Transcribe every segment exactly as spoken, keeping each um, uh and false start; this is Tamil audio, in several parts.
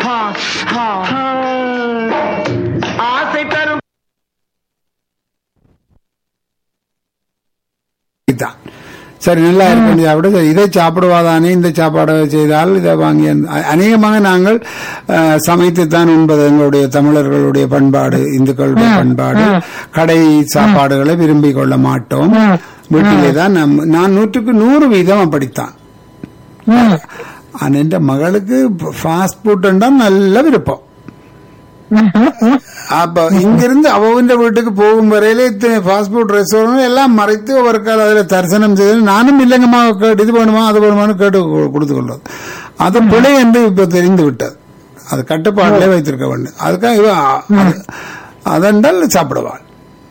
ஆசை தரும் சரி நல்லா இருக்க இதை சாப்பிடுவாதானே இந்த சாப்பாடை செய்தால் இதை வாங்கி அநேகமாக நாங்கள் சமைத்துத்தான் உண்பது எங்களுடைய தமிழர்களுடைய பண்பாடு இந்துக்களுடைய பண்பாடு. கடை சாப்பாடுகளை விரும்பிக் கொள்ள மாட்டோம். வீட்டிலே தான் நான் நூற்றுக்கு நூறு வீதம் அப்படித்தான். என் மகளுக்கு ஃபாஸ்ட் ஃபுட் நல்ல விருப்பம். அப்ப இங்கிருந்து அவன் வீட்டுக்கு போகும் வரையில ஃபாஸ்ட் ஃபுட் ரெஸ்டாரண்ட் எல்லாம் மறைத்து ஒரு கால அதுல தரிசனம் செய்து நானும் இல்லைங்கம்மா இது வேணுமா அது வேணுமான்னு கேட்டு கொடுத்து கொள்வது அது பிழை என்று இப்ப தெரிந்து விட்டது. அது கட்டுப்பாடுல வைத்திருக்க வேண்டும். அதுக்காக அதென்றால் சாப்பிடுவாள்.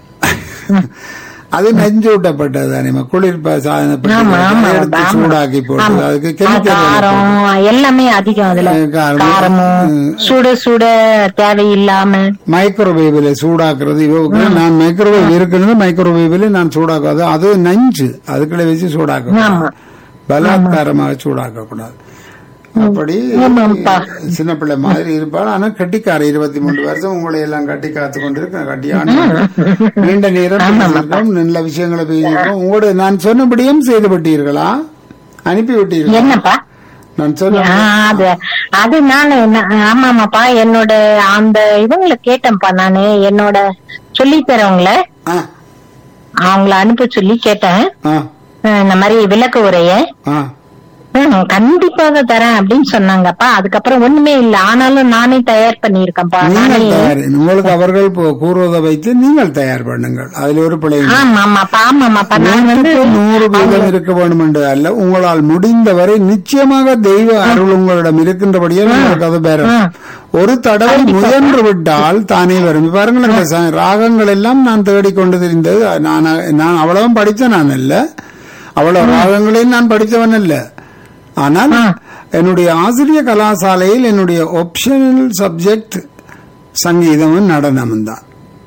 அது நெஞ்சூட்டப்பட்டது தானே குளிர் சாதனப்பட்டு சூடாக்கி போட்டு அதுக்கு கெமிக்கல் எல்லாமே அதிகம். அதுல காரமும் சுட சுட தேவையில்லாம மைக்ரோவேவ்ல சூடாக்குறது. நான் மைக்ரோவேவ் இருக்கிறது மைக்ரோவேவ்ல நான் சூடாக்காது. அது நஞ்சு அதுக்குள்ள வச்சு சூடாக்க பலாத்காரமாக சூடாக்க கூடாது. அப்படி சின்ன பிள்ளை மாதிரி இருப்பாள். ஆனா கட்டிக்கார இருபத்தி மூன்று வருஷம் உங்களை எல்லாம் கட்டி காத்து கொண்டிருக்க கட்டியான நீண்ட நேரம் நல்ல விஷயங்களை பேசியிருக்கோம். உங்களோட நான் சொன்னபடியும் செய்து விட்டீர்களா? அனுப்பி விட்டீர்களா? நான் சொன்ன அது நான் ஆமாமாப்பா என்னோட அந்த இவங்களை கேட்டேன்ப்பா. நானு என்னோட சொல்லி தரவங்கள அவங்கள அனுப்ப சொல்லி கேட்டேன். இந்த மாதிரி விளக்க உரைய கண்டிப்பாக தரேன் அப்படின்னு சொன்னாங்கப்பா. அதுக்கப்புறம் ஒண்ணுமே இல்ல. ஆனாலும் நானே தயார் பண்ணிருக்கேன்ப்பா. உங்களுக்கு அவர்கள் கூறுவதை வைத்து நீங்கள் தயார் பண்ணுங்கள். அதுல ஒரு பிள்ளை நூறு வீதம் இருக்க வேண்டும் என்று அல்ல. உங்களால் முடிந்தவரை நிச்சயமாக தெய்வ அருள் உங்களிடம் இருக்கின்றபடியே உங்களுக்கு அது பேர ஒரு தடவை முயன்று விட்டால் தானே வரும். பாருங்கள் ராகங்கள் எல்லாம் நான் தேடிக்கொண்டு தெரிந்தது. நான் நான் அவ்வளவும் படித்த நான் அல்ல. அவ்வளவு ராகங்களையும் நான் படித்தவன் அல்ல. ஆனால் என்னுடைய ஆசிரிய கலாசாலையில் என்னுடைய ஆப்ஷனல் சப்ஜெக்ட் சங்கீதமும் நடனமும் தான்.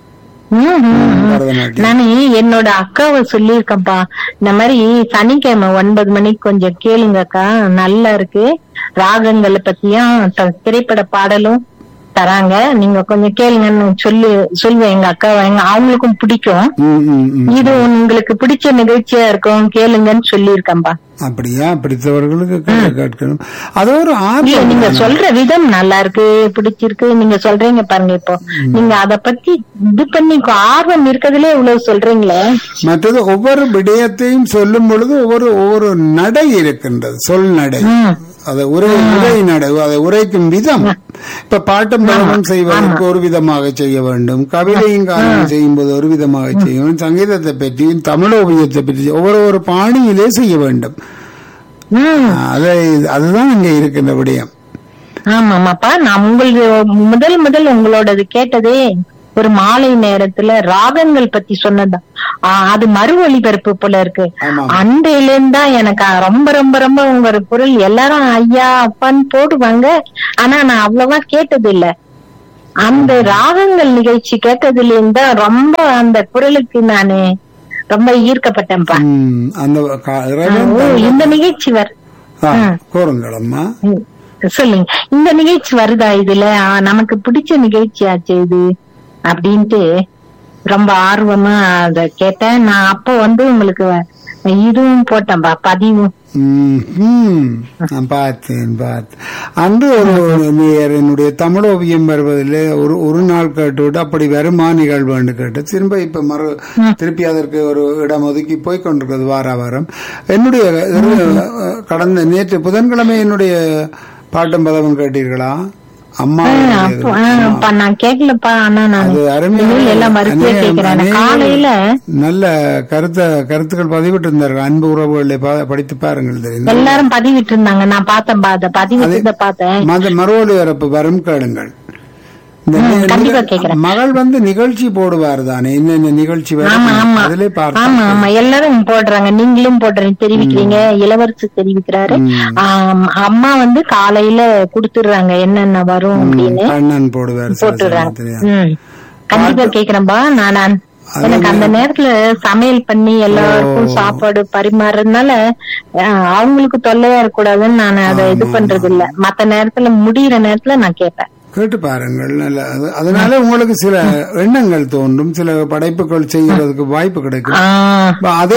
நானு என்னோட அக்காவை சொல்லியிருக்கேன்ப்பா. இந்த மாதிரி சனிக்கிழமை ஒன்பது மணிக்கு கொஞ்சம் கேளுங்கக்கா, நல்லா இருக்கு. ராகங்களை பத்தியும் திரைப்பட பாடலும் தராங்க, நீங்க கொஞ்சம் கேளுங்கன்னு சொல்லி சொல்லுவேன். எங்க அக்கா எங்க அவங்களுக்கும் பிடிக்கும். இது உங்களுக்கு பிடிச்ச நிகழ்ச்சியா இருக்கும், கேளுங்கன்னு சொல்லியிருக்கேன்பா. அப்படியா? பிடித்தவர்களுக்கு கேட்கணும். அது ஒரு ஆர்வம். நீங்க சொல்ற விதம் நல்லா இருக்கு, பிடிச்சிருக்கு. நீங்க சொல்றீங்க பாருங்க, இப்போ நீங்க அத பத்தி இது பண்ணி ஆர்வம் இருக்கிறதுல இவ்வளவு சொல்றீங்களே. மற்றது ஒவ்வொரு விடயத்தையும் சொல்லும் பொழுது ஒவ்வொரு ஒவ்வொரு நடை இருக்கின்றது, சொல் நடை. அதை உரை உரை நடை, அதை உரைக்கும் விதம். இப்ப பாட்டும் பலமும் செய்வதற்கு ஒரு விதமாக செய்ய வேண்டும், கவிதையும் காரணம் செய்யும் போது ஒரு விதமாக செய்ய வேண்டும், சங்கீதத்தை பற்றி தமிழ் ஓவியத்தை பற்றி ஒவ்வொரு ஒரு பாணியிலே செய்ய வேண்டும். அதை அதுதான் இங்க இருக்கின்ற விடயம். ஆமாமாப்பா, நான் உங்களுக்கு முதல் முதல் உங்களோடது கேட்டதே ஒரு மாலை நேரத்துல ராகங்கள் பத்தி சொன்னதுதான். அது மறு ஒளிபரப்பு போல இருக்கு. அன்றையில இருந்தா எனக்கு ரொம்ப ரொம்ப ரொம்ப உங்க குரல் எல்லாரும் ஐயா அப்பான்னு போடுவாங்க. ஆனா நான் அவ்வளவா கேட்டது இல்ல. அந்த ராகங்கள் நிகழ்ச்சி கேட்டதுல இருந்தா ரொம்ப அந்த குரலுக்கு நானு ரொம்ப ஈர்க்கப்பட்டேன்ப்பா. இந்த நிகழ்ச்சி வர சொல்லுங்க, இந்த நிகழ்ச்சி வருதா இதுல? நமக்கு பிடிச்ச நிகழ்ச்சி ஆச்சு இது அப்படின்ட்டு ரொம்ப ஆர்வமா அத கேட்டேன். நான் அப்ப வந்து உங்களுக்கு இதுவும் போட்டேன்பா, பதிவும். பார்த்தேன் பார்த்தேன். அன்று ஒரு என்னுடைய தமிழ் ஓவியம் வருவதில் ஒரு ஒரு நாள் கேட்டுவிட்டு அப்படி வருமா நிகழ்வுன்னு கேட்டு திரும்ப இப்ப மறு திருப்பி அதற்கு ஒரு இடம் ஒதுக்கி போய் கொண்டிருக்கிறது வார வாரம். என்னுடைய கடந்த நேற்று புதன்கிழமை என்னுடைய பாட்டும் பதவும் கேட்டீர்களா? அம்மா நான் கேட்கலப்பா. ஆனா நான் எல்லாம் மறுத்து கேட்கிறேன். காலையில நல்ல கருத்த கருத்துக்கள் பதிவிட்டு இருந்தார்கள். அன்பு உறவுகளை படித்து பாருங்கள், தெரியும். எல்லாரும் பதிவிட்டு இருந்தாங்க, நான் பார்த்தேன். பதிவிட்டு பார்த்தேன். மறு ஒலிபரப்பு வரும் கேளுங்கள். மகள் வந்து நிகழ்ச்சி போடுவார் தானே, என்னென்ன நிகழ்ச்சி அதிலே பார்த்து எல்லாரும் போடுறாங்க. நீங்களும் போடுறீங்க, தெரிவிக்கிறீங்க. இளவரசு தெரிவிக்கிறாரு. அம்மா வந்து காலையில குடுத்துடுறாங்க என்னென்ன வரும் அப்படின்னு. அண்ணன் போடுவார், போட்டுடுறாங்க. கண்டிப்பா கேக்குறேன்பா. நான் எனக்கு அந்த நேரத்துல சமையல் பண்ணி எல்லாருக்கும் சாப்பாடு பரிமாறதுனால அவங்களுக்கு தொல்லையா இருக்கக்கூடாதுன்னு நான் அதை இது பண்றது இல்ல. மத்த நேரத்துல முடிகிற நேரத்துல நான் கேட்பேன். கேட்டு பாருங்கள். நல்ல அதனால உங்களுக்கு சில எண்ணங்கள் தோன்றும், சில படைப்புகள் செய்யறதுக்கு வாய்ப்பு கிடைக்கும். அதே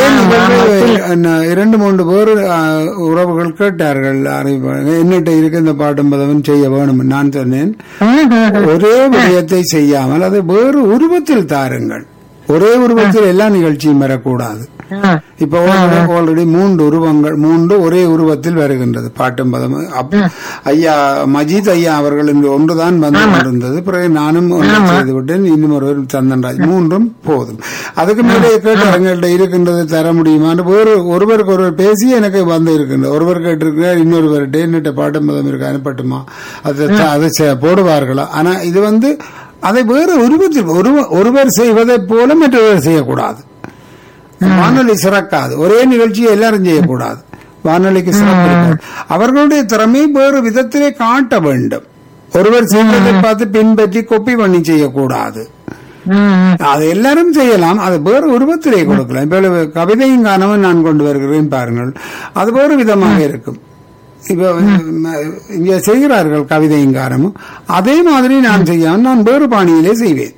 இரண்டு மூன்று பேர் உறவுகள் கேட்டார்கள், என்னிட்ட இருக்கு இந்த பாட்டும் பதவன் செய்ய வேணும். நான் சொன்னேன், ஒரே விடயத்தை செய்யாமல் அதை வேறு உருவத்தில் தாருங்கள். ஒரே உருவத்தில் எல்லா நிகழ்ச்சியும் வரக்கூடாது. இப்ப ஆல்ரெடி மூன்று உருவங்கள் மூன்று ஒரே உருவத்தில் வருகின்றது பாட்டும் பதம். ஐயா மஜீத் ஐயா அவர்கள் இன்று ஒன்றுதான் வந்து கொண்டிருந்தது. பிறகு நானும் ஒன்று செய்து விட்டேன், இன்னும் ஒருவர் சந்தன்ராஜ். மூன்றும் போதும். அதுக்கு மேலே கேட்டு எங்கள்கிட்ட இருக்கின்றது தர முடியுமான்னு வேறு ஒருவருக்கு ஒருவர் பேசி எனக்கு வந்து இருக்கின்றது. ஒருவர் கேட்டிருக்கிறார், இன்னொருவர்கிட்ட என்னிட்ட பாட்டும் பதம் இருக்கு அனுப்பட்டுமா, அதை அதை போடுவார்களா. ஆனா இது வந்து அதை வேறு உருவத்தில் ஒருவர் செய்வதை போல மற்றொருவர் செய்யக்கூடாது. வானொலி சிறக்காது. ஒரே நிகழ்ச்சியை எல்லாரும் செய்யக்கூடாது. வானொலிக்கு சிறப்பு இருக்காது. அவர்களுடைய திறமை வேறு விதத்திலே காட்ட வேண்டும். ஒருவர் செய்வதை பார்த்து பின்பற்றி கொப்பி பண்ணி செய்யக்கூடாது. அது எல்லாரும் செய்யலாம், அது வேறு உருவத்திலே கொடுக்கலாம். இப்ப கவிதையும் காணவும் நான் கொண்டு வருகிறேன் பாருங்கள், அது வேறு விதமாக இருக்கும். இப்ப இங்க செய்கிறார்கள் கவிதையும் காரமும், அதே மாதிரி நான் செய்யாமல் நான் வேறு பாணியிலே செய்வேன்.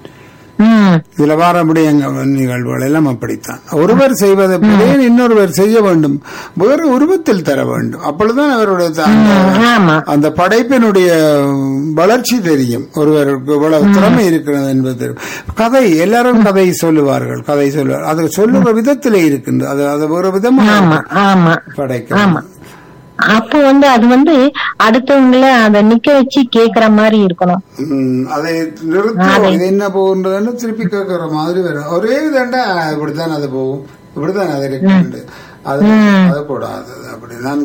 இதுல வாரமுடைய நிகழ்வுகள் எல்லாம் அப்படித்தான். ஒருவர் செய்வதை போல இன்னொருவர் செய்ய வேண்டும், வேறு உருவத்தில் தர வேண்டும். அப்பொழுதுதான் அவருடைய அந்த படைப்பினுடைய வளர்ச்சி தெரியும். ஒருவருக்கு இவ்வளவு திறமை இருக்கிறது என்பது தெரியும். கதை எல்லாரும் கதை சொல்லுவார்கள், கதை சொல்லுவார், அது சொல்லுற விதத்திலே இருக்கின்றது. அது அது ஒரு விதமாக படைக்க. அப்போ வந்து அது வந்து அடுத்தவங்கள அதை நிக்க வச்சு கேக்குற மாதிரி இருக்கணும். அதை நிறுத்தி என்ன போகுன்றதுன்னு திருப்பி கேட்கற மாதிரி வரும். ஒரே விதண்டா இப்படித்தான் அது போகும், இப்படித்தான் அது இருக்கு. அது கூடாது. அப்படி நான்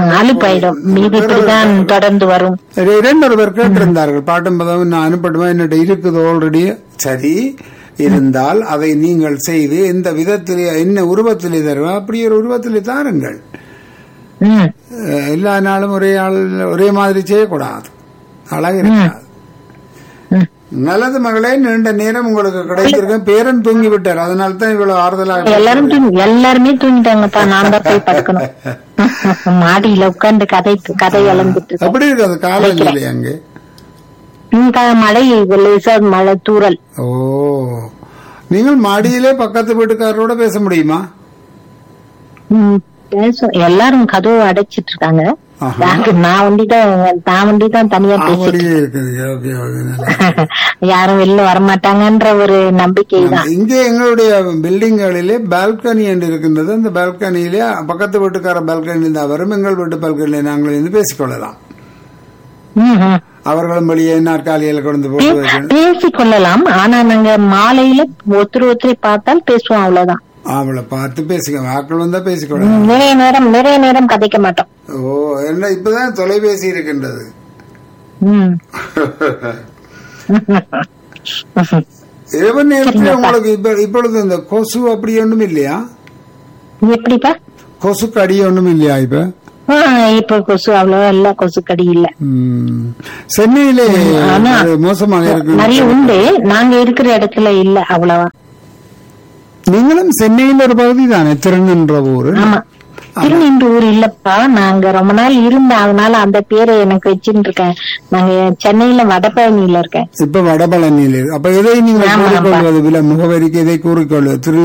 கேட்டேன், தொடர்ந்து வரும். இரண்டு பேர் கேட்டிருந்தார்கள் பாட்டும் பதவும் நான் அனுப்பட்டுமா, என்னிட்ட இருக்குது ஆல்ரெடி. சரி இருந்தால் அதை நீங்கள் செய்து எந்த விதத்திலே என்ன உருவத்திலே தருவா, அப்படி ஒரு உருவத்திலே தாருங்கள். எல்லா நாளும் ஒரே ஆள் ஒரே மாதிரி செய்யக்கூடாது, அழகு இருக்காது. நல்லது மகளே, நீண்ட நேரம் உங்களுக்கு கிடைச்சிருக்கேன். பேரன் தூங்கி விட்டார், அதனால தான் இவ்வளவு ஆறுதலாக. எல்லாரும் எல்லாருமே தூங்கிட்டாங்கப்பா, நான் தான் போய் படுக்கணும். மாடியில உட்கார்ந்து கதை கதை இழந்துட்டு. எப்படி இருக்காது காலையில அங்கே? மழை மழை தூறல். ஓ, நீங்கள் மாடியிலே பக்கத்து வீட்டுக்காரரோட பேச முடியுமா? எல்லாரும் கதவு அடைச்சிட்டு இருக்காங்க. நான் வண்டிதான் நான் வண்டிதான் தனியா பேசிட்டு, யாரும் வெளில வரமாட்டாங்கன்ற ஒரு நம்பிக்கை தான். இங்கே எங்களுடைய பில்டிங்களிலே பால்கனி என்று இருக்கின்றது. அந்த பால்கனியிலே பக்கத்து வீட்டுக்கார பால்கனி தான் வரும். எங்கள் வீட்டு பால்கனியில நாங்கள் இருந்து பேசிக்கொள்ளலாம். அவர்களும் வெளியே நாற்காலியில கொண்டு போட்டு பேசிக்கொள்ளலாம். ஆனா நாங்க மாலையில ஒருத்தர் ஒருத்தரை பார்த்தால் பேசுவோம், அவ்வளவுதான். அவளை பார்த்து பேசிக்க, ஆக்கள் வந்தா பேசிக்கொள்ளலாம். நிறைய நேரம் நிறைய நேரம் கதைக்க மாட்டோம். ஓ, என்ன இப்பதான் தொலைபேசி இருக்கின்றது. இரவு நேரத்தில் உங்களுக்கு இப்பொழுது இந்த கொசு அப்படி ஒண்ணும் இல்லையா? எப்படிப்பா? கொசு கடி ஒண்ணும் இல்லையா இப்ப? இப்ப கொசு அவ்வளவா இல்ல, கொசு கடி இல்ல. சென்னையிலே மோசமாக இருக்கு, நிறைய உண்டு. நாங்க இருக்கிற இடத்துல இல்ல அவ்வளவா. நீங்களும் சென்னையில் ஒரு பகுதி தானே, திருநென்ற ஊர்? ஆமா, திருநென்ற ஊர் இல்லப்பா. நாங்க ரொம்ப நாள் இருந்த, அதனால அந்த பேரை எனக்கு வச்சுட்டு இருக்கேன். நாங்க சென்னையில வடபழனியில இருக்கேன். இப்ப வடபழனியில. அப்ப எதை நீங்க கூறிக்கொள்வது? முகவரிக்கு எதை கூறிக்கொள்வது? திரு